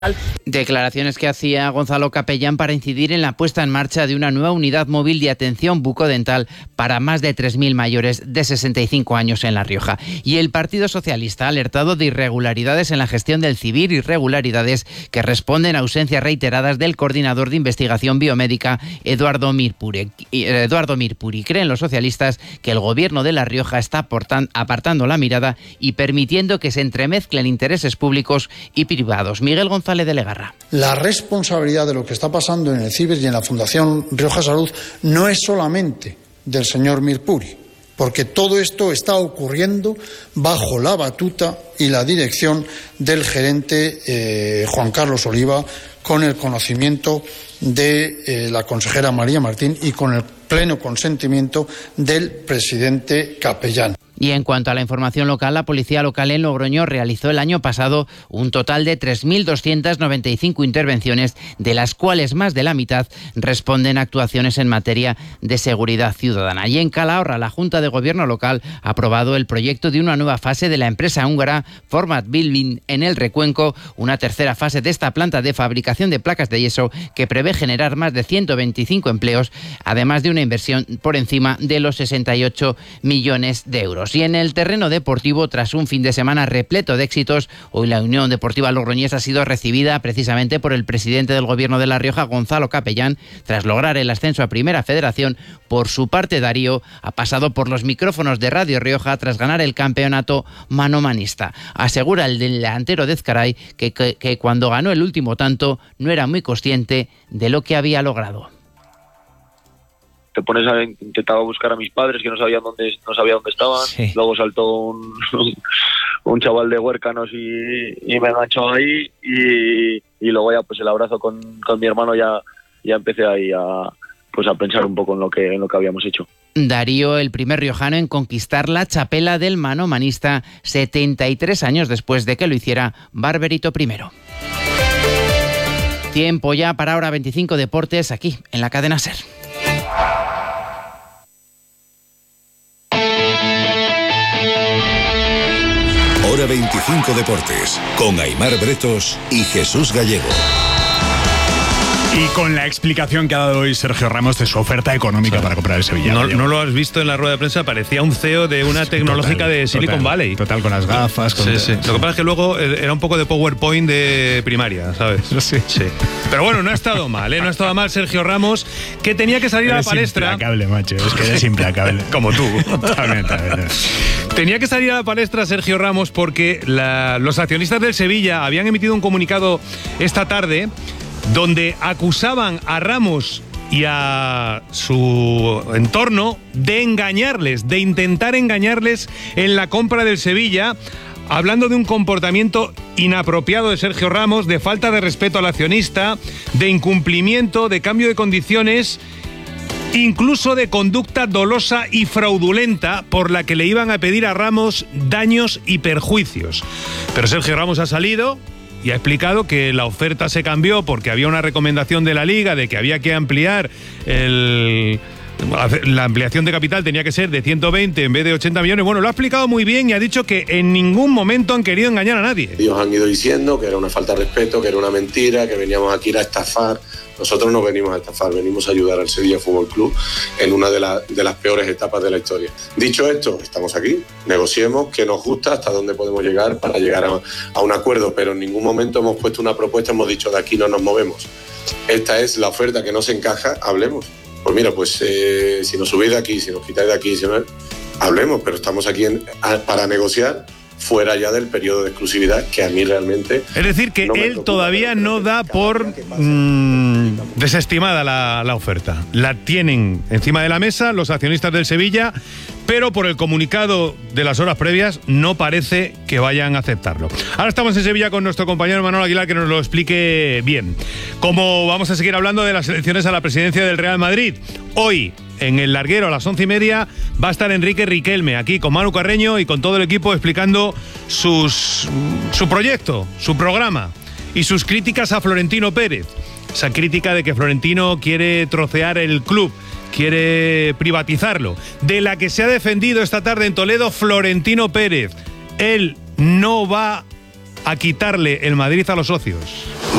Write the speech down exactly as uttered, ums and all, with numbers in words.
Declaraciones que hacía Gonzalo Capellán para incidir en la puesta en marcha de una nueva unidad móvil de atención bucodental para más de tres mil mayores de sesenta y cinco años en La Rioja. Y el Partido Socialista ha alertado de irregularidades en la gestión del CIVIR, irregularidades que responden a ausencias reiteradas del coordinador de investigación biomédica, Eduardo Mirpuri. Eduardo Mirpuri. Creen los socialistas que el gobierno de La Rioja está apartando la mirada y permitiendo que se entremezclen intereses públicos y privados. Miguel González de Legarra. La responsabilidad de lo que está pasando en el CIVIR y en la Fundación Rioja Salud no es solamente del señor Mirpuri, porque todo esto está ocurriendo bajo la batuta y la dirección del gerente eh, Juan Carlos Oliva, con el conocimiento de eh, la consejera María Martín y con el pleno consentimiento del presidente Capellán. Y en cuanto a la información local, la policía local en Logroño realizó el año pasado un total de tres mil doscientas noventa y cinco intervenciones, de las cuales más de la mitad responden a actuaciones en materia de seguridad ciudadana. Y en Calahorra, la Junta de Gobierno local ha aprobado el proyecto de una nueva fase de la empresa húngara Format Building en el Recuenco, una tercera fase de esta planta de fabricación de placas de yeso que prevé generar más de ciento veinticinco empleos, además de una inversión por encima de los sesenta y ocho millones de euros. Y en el terreno deportivo, tras un fin de semana repleto de éxitos, hoy la Unión Deportiva Logroñés ha sido recibida precisamente por el presidente del Gobierno de La Rioja, Gonzalo Capellán, tras lograr el ascenso a Primera Federación. Por su parte, Darío ha pasado por los micrófonos de Radio Rioja tras ganar el campeonato manomanista. Asegura el delantero de Ezcaray que, que, que cuando ganó el último tanto no era muy consciente de lo que había logrado. Te pones a intentar buscar a mis padres que no sabían dónde no sabía dónde estaban. Sí. Luego saltó un, un chaval de Huércanos y, y me enganchó ahí y, y luego ya pues el abrazo con, con mi hermano ya, ya empecé ahí a pues a pensar un poco en lo que en lo que habíamos hecho. Darío, el primer riojano en conquistar la chapela del manomanista setenta y tres años después de que lo hiciera Barberito primero. Tiempo ya para Hora veinticinco Deportes aquí en la cadena SER. Hora veinticinco Deportes, con Aimar Bretos y Jesús Gallego. Y con la explicación que ha dado hoy Sergio Ramos de su oferta económica sí. para comprar el Sevilla. No, no lo has visto en la rueda de prensa, parecía un C E O de una tecnológica total, de Silicon total, Valley. Total, con las gafas. Con sí, sí. Lo que pasa es que luego era un poco de PowerPoint de primaria, ¿sabes? Sí. sí. Pero bueno, no ha estado mal, ¿eh? No ha estado mal Sergio Ramos, que tenía que salir eres a la palestra. Es implacable, macho, es que eres implacable. Como tú. Totalmente. Tenía que salir a la palestra Sergio Ramos porque la, los accionistas del Sevilla habían emitido un comunicado esta tarde donde acusaban a Ramos y a su entorno de engañarles, de intentar engañarles en la compra del Sevilla, hablando de un comportamiento inapropiado de Sergio Ramos, de falta de respeto al accionista, de incumplimiento, de cambio de condiciones, incluso de conducta dolosa y fraudulenta por la que le iban a pedir a Ramos daños y perjuicios. Pero Sergio Ramos ha salido y ha explicado que la oferta se cambió porque había una recomendación de la Liga de que había que ampliar el... la ampliación de capital tenía que ser de ciento veinte en vez de ochenta millones. Bueno, lo ha explicado muy bien y ha dicho que en ningún momento han querido engañar a nadie. Ellos han ido diciendo que era una falta de respeto, que era una mentira, que veníamos aquí a estafar. Nosotros no venimos a estafar, venimos a ayudar al Sevilla Fútbol Club en una de, la, de las peores etapas de la historia. Dicho esto, estamos aquí, negociemos qué nos gusta, hasta dónde podemos llegar para llegar a, a un acuerdo, pero en ningún momento hemos puesto una propuesta, hemos dicho de aquí no nos movemos. Esta es la oferta que nos encaja, hablemos. Pues mira, pues eh, si nos subís de aquí, si nos quitáis de aquí, si no, hablemos, pero estamos aquí en, a, para negociar fuera ya del periodo de exclusividad, que a mí realmente... Es decir, que no él todavía no da por mmm, desestimada la, la oferta. La tienen encima de la mesa los accionistas del Sevilla, pero por el comunicado de las horas previas no parece que vayan a aceptarlo. Ahora estamos en Sevilla con nuestro compañero Manuel Aguilar, que nos lo explique bien. Como vamos a seguir hablando de las elecciones a la presidencia del Real Madrid, hoy en el larguero a las once y media va a estar Enrique Riquelme aquí con Manu Carreño y con todo el equipo explicando sus, su proyecto, su programa y sus críticas a Florentino Pérez. Esa crítica de que Florentino quiere trocear el club, quiere privatizarlo, de la que se ha defendido esta tarde en Toledo Florentino Pérez. Él no va a quitarle el Madrid a los socios.